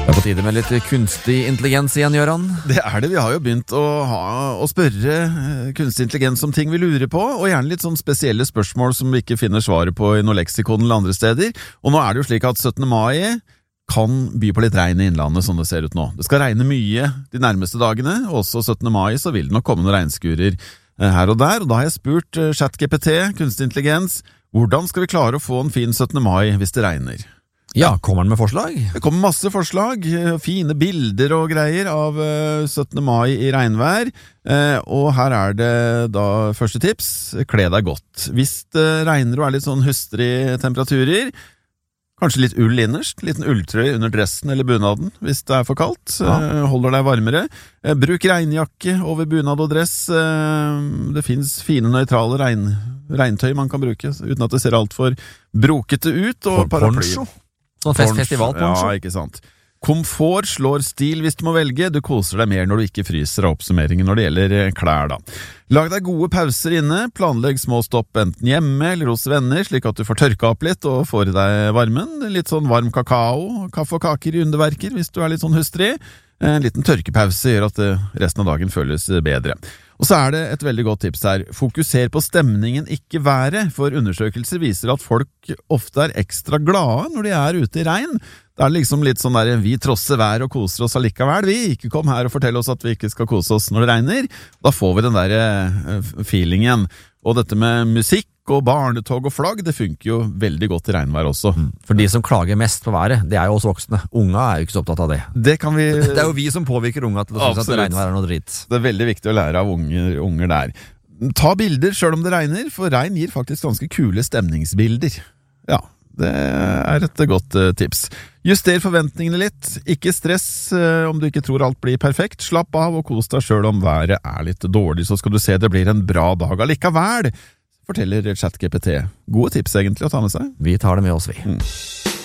Det på tide med litt kunstig intelligens igjen, Jøran. Det det, vi har jo begynt å spørre kunstig intelligens om ting vi lurer på, og gjerne litt sånn spesielle spørsmål som vi ikke finner svaret på i noe leksikon eller andre steder. Og nå det jo slik at 17. mai kan by på litt regn i innlandet, som det ser ut nå. Det skal regne mye de nærmeste dagene, og også 17. mai så vil det nok komme noen regnskurer her og der, og da har jeg spurt ChatGPT, kunstig intelligens, hvordan skal vi klare å få en fin 17. mai hvis det regner? Ja, kommer den med forslag? Det kommer masse forslag, fine bilder og greier av 17. mai i regnvær, og her det da første tips, kle deg godt. Hvis det regner og litt sånn hustrige temperaturer, kanskje litt ull innerst, liten ulltrøy under dressen eller bunaden, hvis det for kaldt, holder deg varmere. Bruk regnjakke over bunad og dress, det finnes fine nøytrale regntøy man kan bruke, uten at det ser alt for brokete ut, og paraply. Sånn festivalponcho. Ja, ikke sant. Komfort slår stil hvis du må velge. Du koser deg mer når du ikke fryser av oppsummeringen når det gjelder klær da. Lag deg gode pauser inne. Planlegg små stopp enten hjemme eller hos venner, slik at du får tørka opp litt og får i deg varmen. Litt sånn varm kakao, kaffe og kaker i underverker hvis du litt sånn hustrig. En liten tørkepause gjør at resten av dagen føles bedre. Og så det et veldig godt tips her. Fokuser på stemningen, ikke været, for undersøkelser viser at folk ofte ekstra glade når de ute i regn. Det liksom litt sånn der, vi trosser vær og koser oss allikevel, vi. Ikke kom her og fortell oss at vi ikke skal kose oss når det regner. Da får vi den der feelingen. Og dette med musikk og barnetog og flagg, det funker jo veldig godt i regnvær også. For de som klager mest på været, det jo oss voksne. Unga jo ikke så opptatt av det. Det kan vi... Det jo vi som påvirker unga til å synes at regnvær noe dritt. Det veldig viktig å lære av unger der. Ta bilder selv om det regner, for regn gir faktisk ganske kule stemningsbilder. Ja, det et godt tips. Juster forventningene litt. Ikke stress om du ikke tror alt blir perfekt. Slapp av og kos deg selv om været litt dårlig, så skal du se det blir en bra dag allikevel, forteller ChatGPT. Gode tips egentlig å ta med seg. Vi tar det med oss, vi.